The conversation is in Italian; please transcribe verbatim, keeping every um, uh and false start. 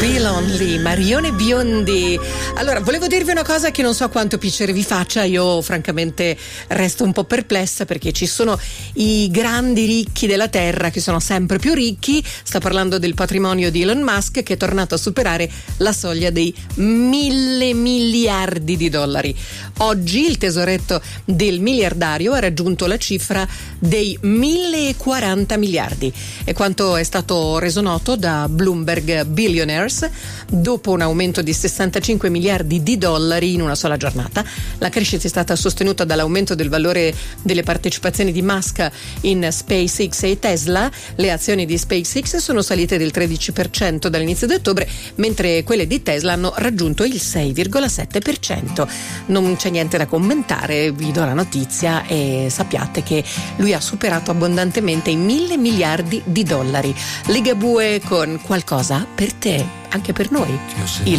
Be Lonely, Marione Biondi. Allora, volevo dirvi una cosa che non so quanto piacere vi faccia. Io francamente resto un po' perplessa perché ci sono i grandi ricchi della terra che sono sempre più ricchi. Sto parlando del patrimonio di Elon Musk, che è tornato a superare la soglia dei mille miliardi di dollari. Oggi il tesoretto del miliardario ha raggiunto la cifra dei millequaranta miliardi. È quanto è stato reso noto da Bloomberg Billionaires dopo un aumento di sessantacinque miliardi di dollari in una sola giornata. La crescita è stata sostenuta dall'aumento del valore delle partecipazioni di Musk in SpaceX e Tesla. Le azioni di SpaceX sono salite del tredici per cento dall'inizio di ottobre, mentre quelle di Tesla hanno raggiunto il sei virgola sette per cento. Non c'è niente da commentare, vi do la notizia e sappiate che lui ha superato abbondantemente i mille miliardi di dollari. Ligabue con Qualcosa per te, anche per noi. Il